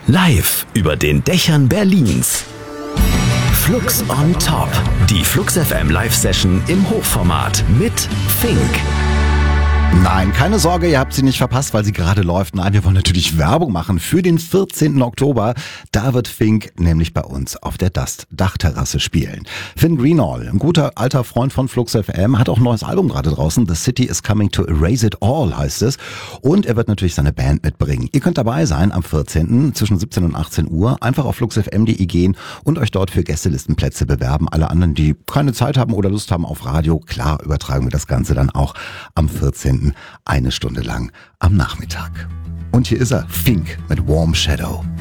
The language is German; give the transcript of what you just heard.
Live über den Dächern Berlins. Flux on Top. Die Flux FM Live-Session im Hochformat mit Fink. Nein, keine Sorge, ihr habt sie nicht verpasst, weil sie gerade läuft. Nein, wir wollen natürlich Werbung machen für den 14. Oktober. Da wird Fink nämlich bei uns auf der Dachterrasse spielen. Finn Greenall, ein guter alter Freund von Flux FM, hat auch ein neues Album gerade draußen. The City is Coming to Erase It All heißt es. Und er wird natürlich seine Band mitbringen. Ihr könnt dabei sein am 14. zwischen 17 und 18 Uhr. Einfach auf fluxfm.de gehen und euch dort für Gästelistenplätze bewerben. Alle anderen, die keine Zeit haben oder Lust haben auf Radio, klar übertragen wir das Ganze dann auch am 14. eine Stunde lang am Nachmittag. Und hier ist er, Fink mit Warm Shadow.